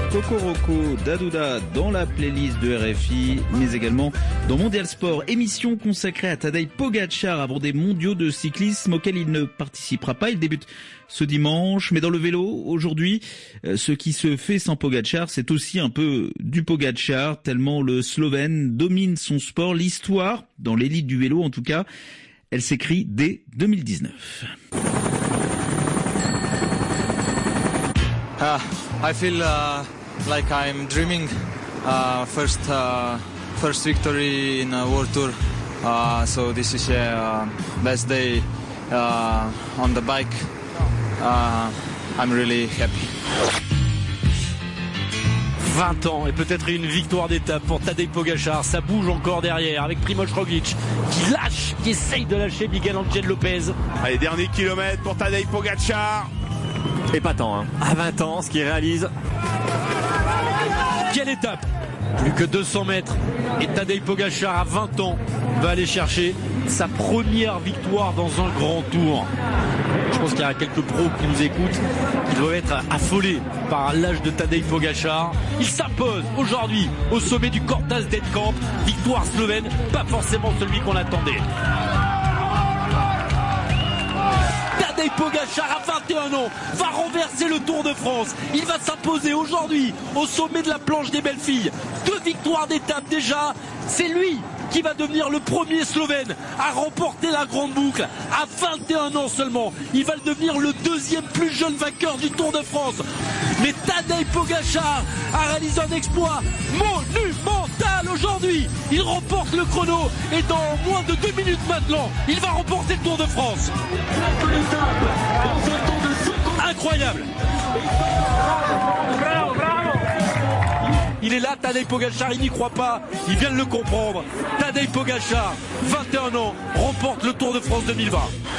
Cocoroco d'Adouda dans la playlist de RFI, mais également dans Mondial Sport, émission consacrée à Tadej Pogačar avant des mondiaux de cyclisme auxquels il ne participera pas. Il débute ce dimanche, mais dans le vélo, aujourd'hui, ce qui se fait sans Pogačar, c'est aussi un peu du Pogačar, tellement le Slovène domine son sport. L'histoire, dans l'élite du vélo en tout cas, elle s'écrit dès 2019. I feel like I'm dreaming. First victory in a World Tour. So this is best day on the bike. I'm really happy. 20 ans et peut-être une victoire d'étape pour Tadej Pogačar. Ça bouge encore derrière avec Primož Roglič qui essaye de lâcher Miguel Ángel López. Allez, dernier kilomètre pour Tadej Pogačar. Épatant, hein. À 20 ans, ce qu'il réalise. Quelle étape! Plus que 200 mètres et Tadej Pogačar à 20 ans va aller chercher sa première victoire dans un grand tour. Je pense qu'il y a quelques pros qui nous écoutent qui doivent être affolés par l'âge de Tadej Pogačar. Il s'impose aujourd'hui au sommet du Cortas d'Edcamp. Victoire slovène, pas forcément celui qu'on attendait. Tadej Pogačar à 21 ans va renverser le Tour de France. Il va s'imposer aujourd'hui au sommet de la planche des belles filles. 2 victoires d'étape déjà. C'est lui qui va devenir le premier Slovène à remporter la grande boucle à 21 ans seulement. Il va devenir le deuxième plus jeune vainqueur du Tour de France. Mais Tadej Pogačar a réalisé un exploit monumental aujourd'hui. Il remporte le chrono et dans moins de 2 minutes maintenant, il va remporter le Tour de France. Incroyable. Il est là, Tadej Pogačar, il n'y croit pas, il vient de le comprendre. Tadej Pogačar, 21 ans, remporte le Tour de France 2020.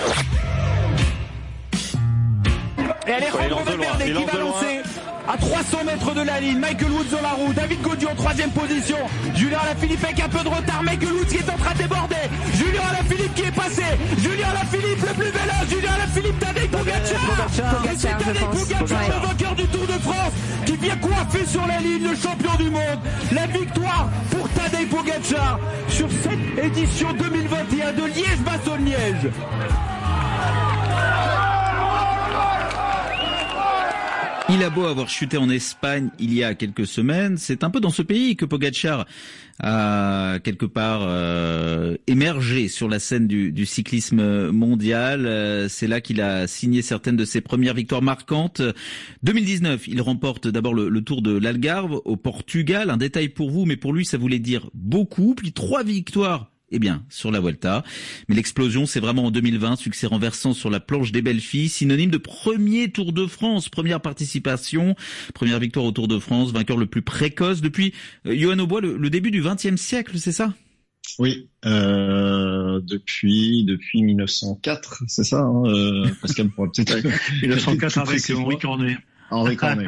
Et Alejandro Valverde qui va lancer à 300 mètres de la ligne. Michael Woods dans la roue, David Gaudu en 3e position. Julien Alaphilippe avec un peu de retard. Michael Woods qui est en train de déborder. Julien Alaphilippe qui est passé. Julien Alaphilippe le plus véloce. Julien Alaphilippe, Tadej Pogačar. Et c'est Tadej Pogačar, le vainqueur du Tour de France, qui vient coiffer sur la ligne le champion du monde. La victoire pour Tadej Pogačar sur cette édition 2021 de Liège-Bastogne-Liège. Il a beau avoir chuté en Espagne il y a quelques semaines, c'est un peu dans ce pays que Pogačar a quelque part émergé sur la scène du cyclisme mondial. C'est là qu'il a signé certaines de ses premières victoires marquantes. 2019, il remporte d'abord le Tour de l'Algarve au Portugal. Un détail pour vous, mais pour lui ça voulait dire beaucoup. Puis 3 victoires. Eh bien, sur la Vuelta. Mais l'explosion, c'est vraiment en 2020, succès renversant sur la planche des belles filles, synonyme de premier Tour de France, première participation, première victoire au Tour de France, vainqueur le plus précoce depuis Johan Aubois, le début du XXe siècle, c'est ça? Oui, depuis 1904, c'est ça, hein, Pascal pourra peut-être 1904 avec Henri Cornet. Henri Cornet.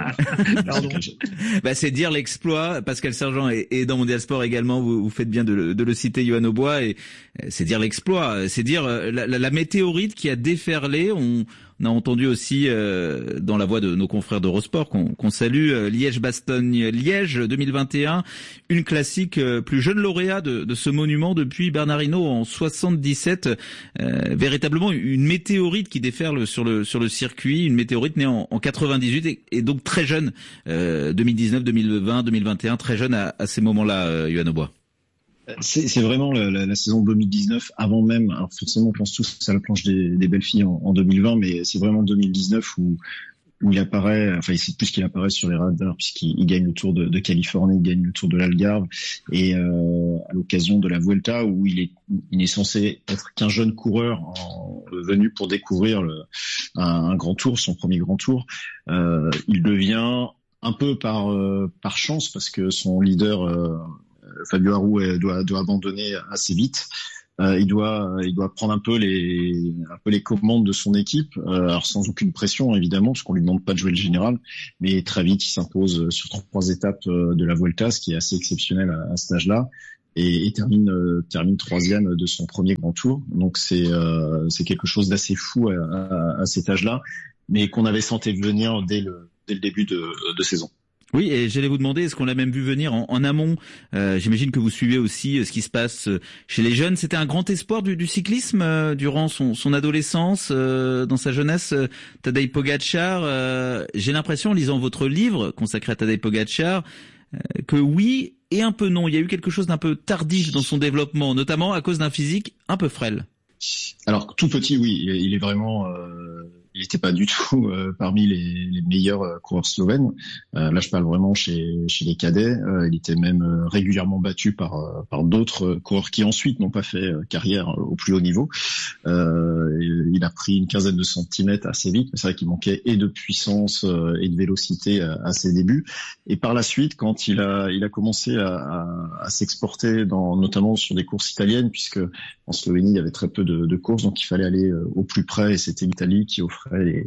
C'est dire l'exploit. Pascal Sergent est dans Mondial Sport également. Vous faites bien de le citer, Johan Aubois. Et c'est dire l'exploit. C'est dire la météorite qui a déferlé. On a entendu aussi dans la voix de nos confrères d'Eurosport qu'on salue Liège-Bastogne-Liège 2021, une classique, plus jeune lauréat de ce monument depuis Bernard Hinault en 77, véritablement une météorite qui déferle sur le circuit, une météorite née en 98 et donc très jeune, 2019, 2020, 2021, très jeune à ces moments-là, Johan Aubois. C'est vraiment la saison 2019 avant même. Alors forcément, on pense tous à la planche des belles filles en 2020, mais c'est vraiment 2019 où il apparaît. Enfin, c'est plus qu'il apparaît sur les radars puisqu'il gagne le Tour de Californie, il gagne le Tour de l'Algarve et à l'occasion de la Vuelta où il est censé être qu'un jeune coureur venu pour découvrir un grand tour, son premier grand tour. Il devient un peu par chance parce que son leader Fabio Aru doit abandonner assez vite. Il doit prendre un peu les commandes de son équipe, alors sans aucune pression évidemment, parce qu'on lui demande pas de jouer le général, mais très vite il s'impose sur 3 étapes de la Vuelta, ce qui est assez exceptionnel à cet âge-là, et termine 3e de son premier grand tour. Donc c'est quelque chose d'assez fou à cet âge-là, mais qu'on avait senti venir dès le début de saison. Oui, et j'allais vous demander, est-ce qu'on l'a même vu venir en amont? J'imagine que vous suivez aussi ce qui se passe chez les jeunes. C'était un grand espoir du cyclisme durant son adolescence, dans sa jeunesse, Tadej Pogačar. J'ai l'impression, en lisant votre livre consacré à Tadej Pogačar, que oui et un peu non. Il y a eu quelque chose d'un peu tardif dans son développement, notamment à cause d'un physique un peu frêle. Alors, tout petit, oui, il est vraiment... il n'était pas du tout parmi les meilleurs coureurs slovènes. Là, je parle vraiment chez les cadets. Il était même régulièrement battu par d'autres coureurs qui ensuite n'ont pas fait carrière au plus haut niveau. Il a pris une quinzaine de centimètres assez vite, mais c'est vrai qu'il manquait et de puissance et de vélocité à ses débuts. Et par la suite, quand il a commencé à s'exporter notamment sur des courses italiennes, puisque en Slovénie il y avait très peu de courses, donc il fallait aller au plus près, et c'était l'Italie qui offrait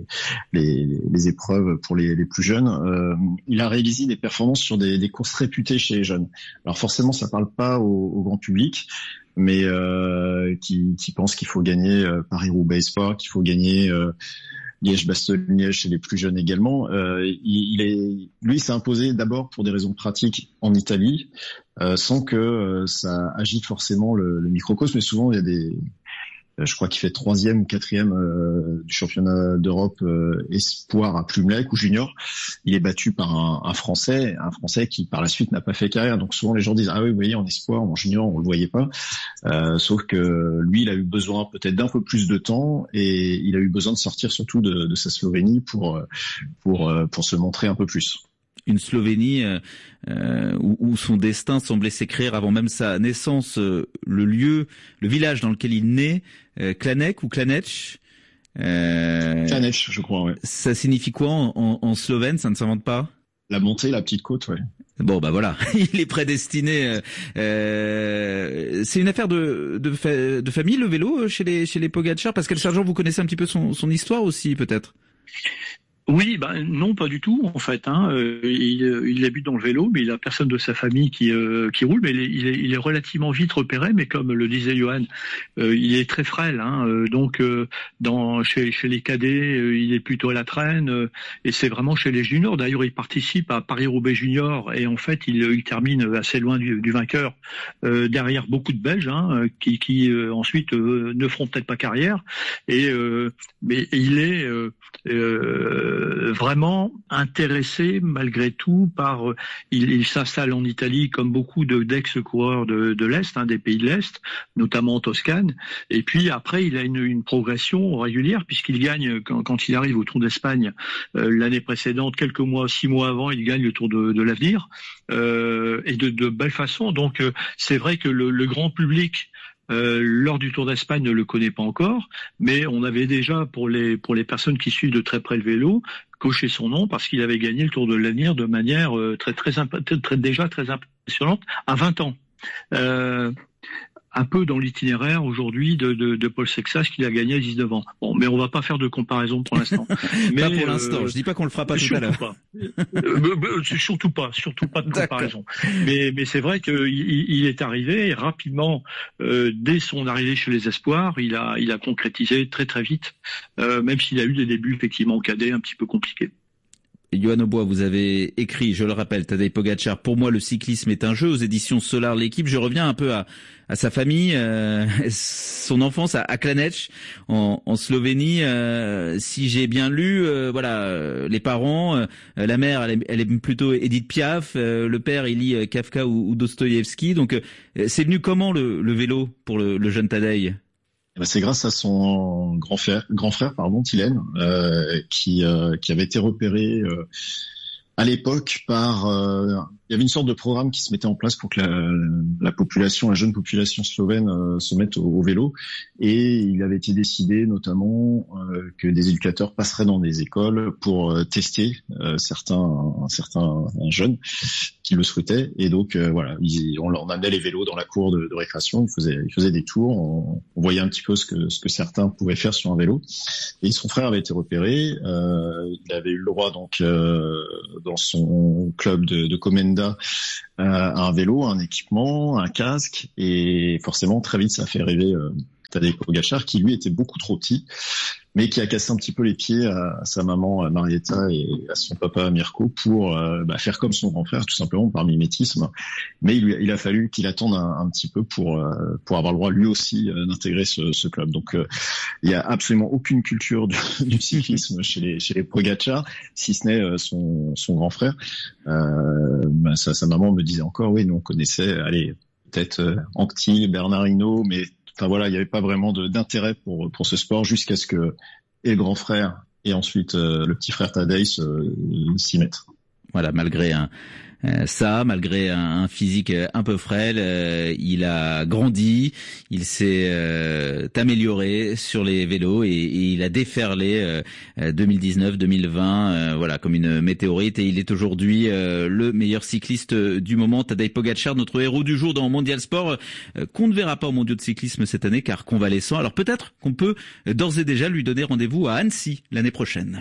les épreuves pour les plus jeunes. Il a réalisé des performances sur des courses réputées chez les jeunes. Alors forcément, ça parle pas au grand public, mais qui pense qu'il faut gagner Paris-Roubaix Espoir, qu'il faut gagner Liège-Bastogne-Liège chez les plus jeunes également. Lui s'est imposé d'abord pour des raisons pratiques en Italie, sans que ça agite forcément le microcosme. Mais souvent, il y a je crois qu'il fait 3e ou 4e du championnat d'Europe espoir à Plumelec ou junior. Il est battu par un Français qui par la suite n'a pas fait carrière. Donc souvent les gens disent ah oui, vous voyez, en espoir, en junior, on le voyait pas. Sauf que lui, il a eu besoin peut-être d'un peu plus de temps, et il a eu besoin de sortir surtout de sa Slovénie pour se montrer un peu plus. Une Slovénie où son destin semblait s'écrire avant même sa naissance. Le village dans lequel il naît, Klanec ou Klanec. Klanec, je crois, ouais. Ça signifie quoi en slovène? Ça ne s'invente pas? La montée, la petite côte, ouais. Bon, bah voilà, il est prédestiné. C'est une affaire de famille, le vélo, chez les Pogačar. Pascal Sergent, vous connaissez un petit peu son histoire aussi, peut-être? Oui, non, pas du tout en fait. Il habite dans le vélo, mais il a personne de sa famille qui roule. Mais il est relativement vite repéré. Mais comme le disait Johan, il est très frêle. Donc chez les cadets, il est plutôt à la traîne. Et c'est vraiment chez les juniors. D'ailleurs, il participe à Paris-Roubaix junior, et en fait, il termine assez loin du vainqueur, derrière beaucoup de Belges, qui ensuite ne feront peut-être pas carrière. Mais il est vraiment intéressé malgré tout par il s'installe en Italie comme beaucoup d'ex-coureurs de l'Est, des pays de l'Est, notamment en Toscane, et puis après il a une progression régulière puisqu'il gagne quand il arrive au Tour d'Espagne l'année précédente, 6 mois avant, il gagne le Tour de l'Avenir, et de belle façon. Donc c'est vrai que le grand public lors du Tour d'Espagne ne le connaît pas encore, mais on avait déjà pour les personnes qui suivent de très près le vélo coché son nom parce qu'il avait gagné le Tour de l'Avenir de manière déjà très impressionnante à 20 ans. Un peu dans l'itinéraire aujourd'hui de Paul Sexas qui a gagné à 19 ans. Bon, mais on va pas faire de comparaison pour l'instant. Mais pas pour l'instant. Je dis pas qu'on le fera pas tout à l'heure. Surtout pas de comparaison. Mais c'est vrai qu'il est arrivé rapidement, dès son arrivée chez les Espoirs, il a concrétisé très très vite, même s'il a eu des débuts effectivement cadets un petit peu compliqués. Johan Aubois, vous avez écrit, je le rappelle, Tadej Pogačar, pour moi le cyclisme est un jeu, aux éditions Solar L'Équipe. Je reviens un peu à sa famille, son enfance à Klanec en Slovénie. Si j'ai bien lu, les parents, la mère elle aime plutôt Edith Piaf, le père il lit Kafka ou Dostoïevski. Donc c'est venu comment le vélo pour le jeune Tadej? C'est grâce à son grand frère, Tillem, qui avait été repéré à l'époque il y avait une sorte de programme qui se mettait en place pour que la jeune population slovène se mette au vélo, et il avait été décidé notamment que des éducateurs passeraient dans des écoles pour tester certains jeunes qui le souhaitaient, et donc on amenait les vélos dans la cour de récréation, il faisait des tours, on voyait un petit peu ce que certains pouvaient faire sur un vélo, et son frère avait été repéré, il avait eu le droit donc dans son club de Komenda un vélo, un équipement, un casque, et forcément très vite ça a fait rêver Tadej Pogačar qui lui était beaucoup trop petit, mais qui a cassé un petit peu les pieds à sa maman Marietta et à son papa Mirko pour faire comme son grand frère, tout simplement par mimétisme. Mais il a fallu qu'il attende un petit peu pour avoir le droit lui aussi d'intégrer ce club. Donc il y a absolument aucune culture du cyclisme chez les Pogačar, si ce n'est son grand frère. Sa maman me disait encore, oui, nous on connaissait, peut-être Anquetil, Bernard Hinault, mais enfin voilà, il n'y avait pas vraiment d'intérêt pour ce sport jusqu'à ce que et le grand frère et ensuite le petit frère Tadej s'y mettent. Voilà, malgré malgré un physique un peu frêle, il a grandi, il s'est amélioré sur les vélos et il a déferlé 2019-2020 voilà, comme une météorite, et il est aujourd'hui le meilleur cycliste du moment. Tadej Pogačar, notre héros du jour dans Mondial Sport, qu'on ne verra pas au mondiaux de cyclisme cette année car convalescent. Alors peut-être qu'on peut d'ores et déjà lui donner rendez-vous à Annecy l'année prochaine.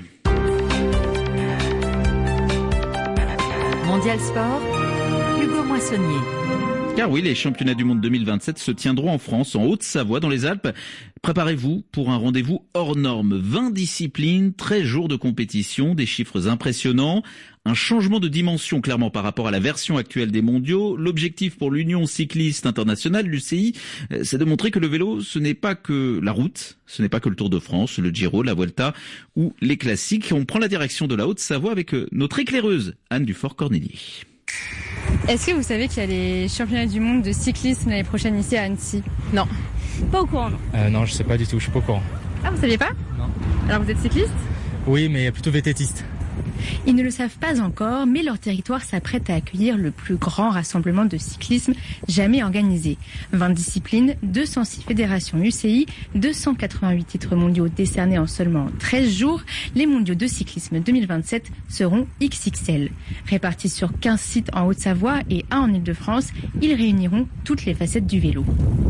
Mondial Sport, Hugo Moissonnier. Car oui, les championnats du monde 2027 se tiendront en France, en Haute-Savoie, dans les Alpes. Préparez-vous pour un rendez-vous hors norme. 20 disciplines, 13 jours de compétition, des chiffres impressionnants. Un changement de dimension clairement par rapport à la version actuelle des mondiaux. L'objectif pour l'Union cycliste internationale, l'UCI, c'est de montrer que le vélo, ce n'est pas que la route, ce n'est pas que le Tour de France, le Giro, la Vuelta ou les classiques. On prend la direction de la Haute-Savoie avec notre éclaireuse, Anne Dufort-Cornelier. Est-ce que vous savez qu'il y a les championnats du monde de cyclisme l'année prochaine ici à Annecy? Non. Pas au courant, non? Non, je sais pas du tout, je suis pas au courant. Ah, vous saviez pas? Non. Alors vous êtes cycliste? Oui, mais plutôt vététiste. Ils ne le savent pas encore, mais leur territoire s'apprête à accueillir le plus grand rassemblement de cyclisme jamais organisé. 20 disciplines, 206 fédérations UCI, 288 titres mondiaux décernés en seulement 13 jours. Les mondiaux de cyclisme 2027 seront XXL. Répartis sur 15 sites en Haute-Savoie et 1 en Île-de-France, ils réuniront toutes les facettes du vélo.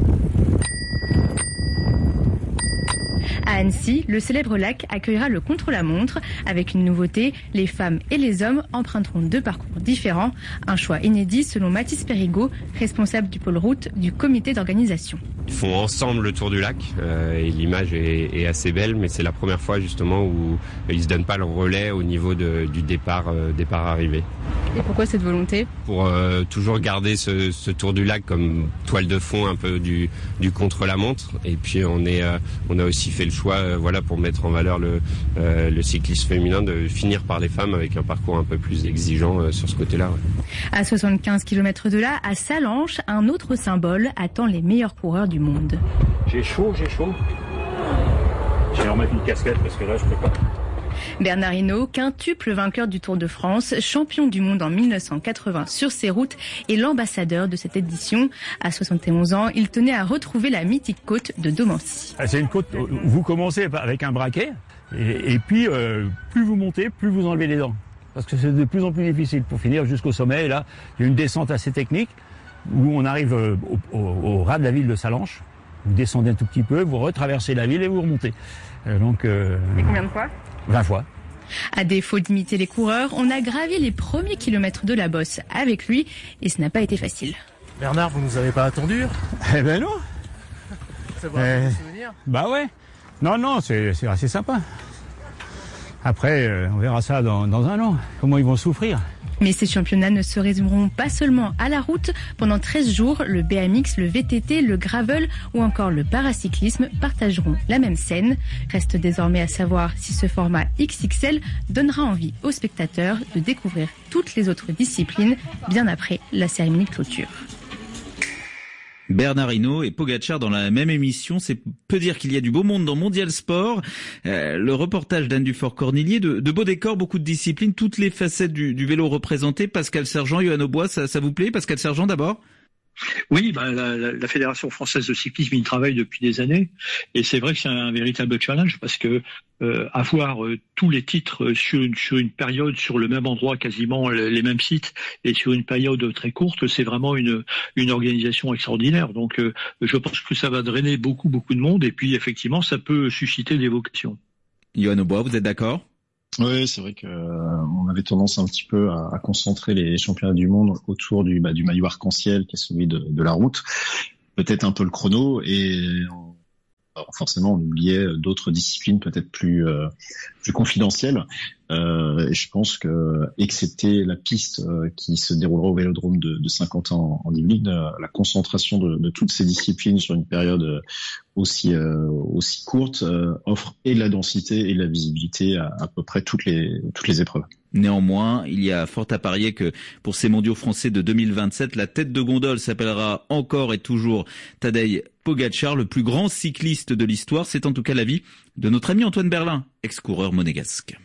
À Annecy, le célèbre lac accueillera le contre-la-montre. Avec une nouveauté, les femmes et les hommes emprunteront 2 parcours différents. Un choix inédit selon Mathis Périgot, responsable du pôle route du comité d'organisation. Ils font ensemble le tour du lac et l'image est assez belle, mais c'est la première fois justement où ils se donnent pas le relais au niveau du départ-arrivée. Et pourquoi cette volonté? Pour toujours garder ce tour du lac comme toile de fond un peu du contre-la-montre. Et puis on a aussi fait le choix pour mettre en valeur le cyclisme féminin, de finir par les femmes avec un parcours un peu plus exigeant sur ce côté-là. Ouais. À 75 km de là, à Sallanches, un autre symbole attend les meilleurs coureurs du monde. J'ai chaud. Je vais remettre une casquette parce que là je peux pas. Bernard Hinault, quintuple vainqueur du Tour de France, champion du monde en 1980 sur ses routes et l'ambassadeur de cette édition. À 71 ans, il tenait à retrouver la mythique côte de Domancy. C'est une côte où vous commencez avec un braquet et puis plus vous montez, plus vous enlevez les dents. Parce que c'est de plus en plus difficile pour finir jusqu'au sommet. Et là, il y a une descente assez technique où on arrive au ras de la ville de Sallanches. Vous descendez un tout petit peu, vous retraversez la ville et vous remontez. Et combien de fois? 20 fois. À défaut d'imiter les coureurs, on a gravi les premiers kilomètres de la bosse avec lui et ce n'a pas été facile. Bernard, vous nous avez pas attendu? Eh ben non. Ça va vous souvenir? Bah ouais. Non, c'est assez sympa. Après, on verra ça dans un an, comment ils vont souffrir. Mais ces championnats ne se résumeront pas seulement à la route. Pendant 13 jours, le BMX, le VTT, le gravel ou encore le paracyclisme partageront la même scène. Reste désormais à savoir si ce format XXL donnera envie aux spectateurs de découvrir toutes les autres disciplines bien après la cérémonie de clôture. Bernard Hinault et Pogačar dans la même émission, c'est peu dire qu'il y a du beau monde dans Mondial Sport. Le reportage d'Anne Dufort-Cornelier, de beaux décors, beaucoup de disciplines, toutes les facettes du vélo représentées. Pascal Sergent, Yoann Aubois, ça vous plaît? Pascal Sergent d'abord? Oui, la Fédération française de cyclisme y travaille depuis des années et c'est vrai que c'est un véritable challenge parce que avoir tous les titres sur une période, sur le même endroit, quasiment les mêmes sites et sur une période très courte, c'est vraiment une organisation extraordinaire. Donc je pense que ça va drainer beaucoup de monde et puis effectivement ça peut susciter des vocations. Yoann Aubois, vous êtes d'accord? Oui, c'est vrai que on avait tendance un petit peu à concentrer les championnats du monde autour du maillot arc-en-ciel qui est celui de la route, peut-être un peu le chrono, et forcément on oubliait d'autres disciplines peut-être plus confidentielles. Et je pense que, excepté la piste qui se déroulera au Vélodrome de Saint-Quentin en Yvelines, la concentration de toutes ces disciplines sur une période aussi courte offre et de la densité et de la visibilité à peu près toutes les épreuves. Néanmoins, il y a fort à parier que pour ces mondiaux français de 2027, la tête de gondole s'appellera encore et toujours Tadej Pogačar, le plus grand cycliste de l'histoire. C'est en tout cas l'avis de notre ami Antoine Berlin, ex-coureur monégasque.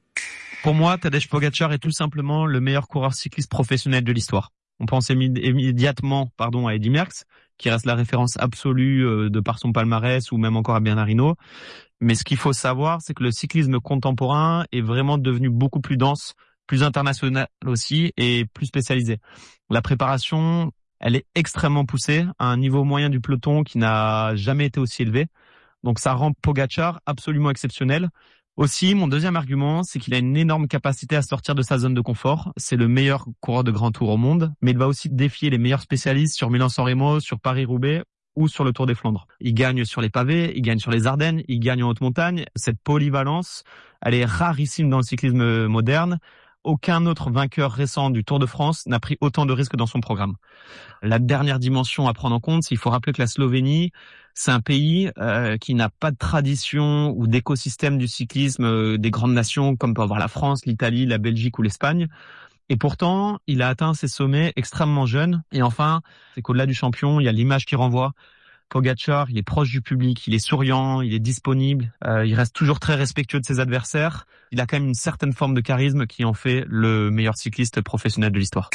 Pour moi, Tadej Pogačar est tout simplement le meilleur coureur cycliste professionnel de l'histoire. On pense immédiatement à Eddy Merckx, qui reste la référence absolue de par son palmarès, ou même encore à Bernard Hinault. Mais ce qu'il faut savoir, c'est que le cyclisme contemporain est vraiment devenu beaucoup plus dense, plus international aussi et plus spécialisé. La préparation, elle est extrêmement poussée à un niveau moyen du peloton qui n'a jamais été aussi élevé. Donc ça rend Pogačar absolument exceptionnel. Aussi, mon deuxième argument, c'est qu'il a une énorme capacité à sortir de sa zone de confort. C'est le meilleur coureur de grand tour au monde, mais il va aussi défier les meilleurs spécialistes sur Milan-San Remo, sur Paris-Roubaix ou sur le Tour des Flandres. Il gagne sur les pavés, il gagne sur les Ardennes, il gagne en haute montagne. Cette polyvalence, elle est rarissime dans le cyclisme moderne. Aucun autre vainqueur récent du Tour de France n'a pris autant de risques dans son programme. La dernière dimension à prendre en compte, c'est qu'il faut rappeler que la Slovénie, c'est un pays qui n'a pas de tradition ou d'écosystème du cyclisme des grandes nations comme peut avoir la France, l'Italie, la Belgique ou l'Espagne. Et pourtant, il a atteint ses sommets extrêmement jeune. Et enfin, c'est qu'au-delà du champion, il y a l'image qui renvoie. Pogačar, il est proche du public, il est souriant, il est disponible, il reste toujours très respectueux de ses adversaires. Il a quand même une certaine forme de charisme qui en fait le meilleur cycliste professionnel de l'histoire.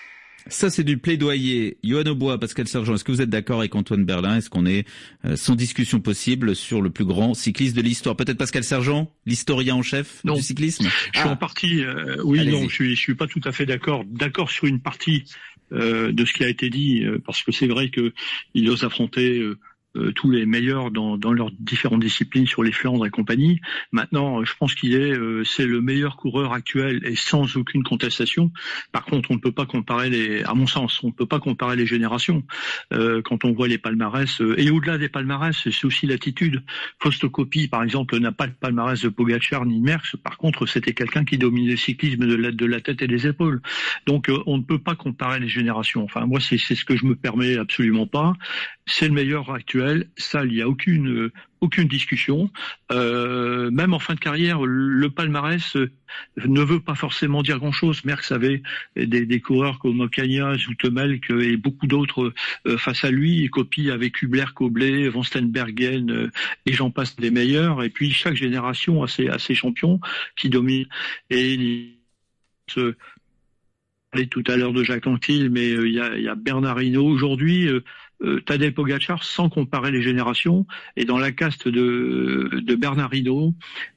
Ça, c'est du plaidoyer. Yoann Aubois, Pascal Sergent, est-ce que vous êtes d'accord avec Antoine Berlin? Est-ce qu'on est sans discussion possible sur le plus grand cycliste de l'histoire? Peut-être Pascal Sergent, l'historien en chef du cyclisme? Je suis en partie, je suis pas tout à fait d'accord sur une partie de ce qui a été dit, parce que c'est vrai que il ose affronter tous les meilleurs dans leurs différentes disciplines sur les Flandres et compagnie. Maintenant, je pense c'est le meilleur coureur actuel et sans aucune contestation. Par contre, on ne peut pas comparer à mon sens, on ne peut pas comparer les générations. Quand on voit les palmarès, et au-delà des palmarès, c'est aussi l'attitude. Fausto Coppi, par exemple, n'a pas le palmarès de Pogačar ni de Merckx. Par contre, c'était quelqu'un qui dominait le cyclisme de la tête et des épaules. Donc, on ne peut pas comparer les générations. Enfin, moi, c'est ce que je me permets absolument pas. C'est le meilleur actuel, ça, il n'y a aucune discussion. Même en fin de carrière, le palmarès ne veut pas forcément dire grand-chose. Merckx avait des coureurs comme Ocaña, Zoetemelk et beaucoup d'autres face à lui. Et Coppi avec Hubler, Koblet, Van Steenbergen et j'en passe des meilleurs. Et puis chaque génération a ses champions qui dominent. Et je parlais tout à l'heure de Jacques Anquetil, mais il y a Bernard Hinault aujourd'hui. Tadej Pogačar, sans comparer les générations, est dans la caste de Bernard Hinault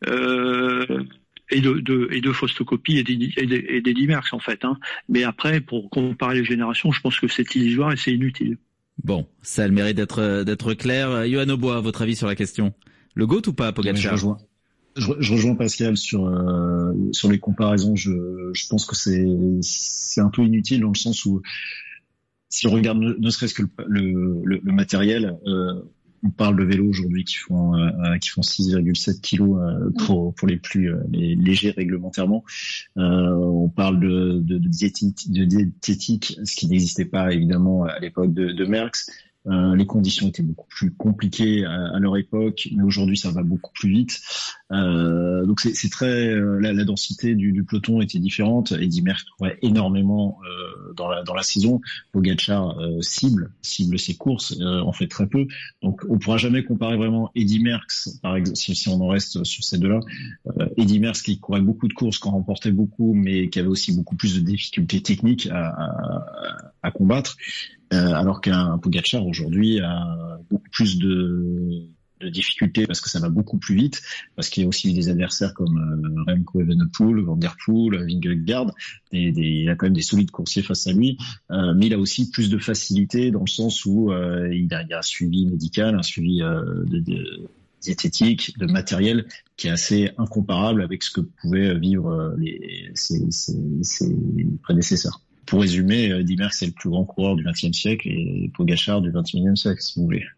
et de Fausto Coppi et d'Eddy Merckx en fait. Mais après, pour comparer les générations, je pense que c'est illusoire et c'est inutile. Bon, ça a le mérite d'être clair. Yoann Aubois, votre avis sur la question? Le GOAT ou pas, Pogačar? Je rejoins Pascal sur les comparaisons. Je pense que c'est un peu inutile dans le sens où si on regarde ne serait-ce que le matériel, on parle de vélos aujourd'hui qui font 6,7 kilos pour les plus les légers réglementairement. On parle de diététique, ce qui n'existait pas évidemment à l'époque de Merckx. Les conditions étaient beaucoup plus compliquées à leur époque, mais aujourd'hui ça va beaucoup plus vite. Donc c'est très la densité du peloton était différente. Eddy Merckx courait énormément dans la saison. Pogačar cible ses courses, en fait très peu. Donc on pourra jamais comparer vraiment Eddy Merckx, par exemple, si on en reste sur ces deux-là. Eddy Merckx qui courait beaucoup de courses, qui en remportait beaucoup, mais qui avait aussi beaucoup plus de difficultés techniques à combattre. Alors qu'un Pogačar aujourd'hui a beaucoup plus de difficultés parce que ça va beaucoup plus vite, parce qu'il y a aussi des adversaires comme Remco Evenepoel, Van der Poel, Vingegaard, il a quand même des solides coursiers face à lui, mais il a aussi plus de facilité dans le sens où il y a un suivi médical, un suivi de diététique, de matériel qui est assez incomparable avec ce que pouvaient vivre ses prédécesseurs. Pour résumer, Eddy Merckx c'est le plus grand coureur du XXe siècle et Pogačar du XXIe siècle, si vous voulez.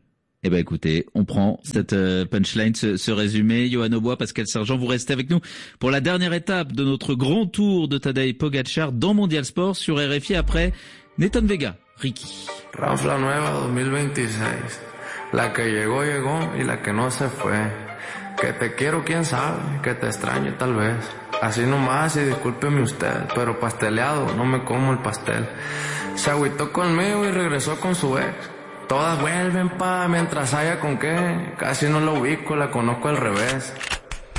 Eh ben écoutez, on prend cette punchline, ce résumé. Yoann Aubois, Pascal Sergent, vous restez avec nous pour la dernière étape de notre grand tour de Tadej Pogačar dans Mondial Sport sur RFI après Nathan Vega. Ricky. Ranfla nueva 2026, la que llegó y la que no se fue. Que te quiero quién sabe, que te extraño tal vez. Así nomás y discúlpeme usted, pero pasteleado no me como el pastel. Se agüitó conmigo y regresó con su ex. Todas vuelven mientras haya con qué. Casi no la ubico, la conozco al revés.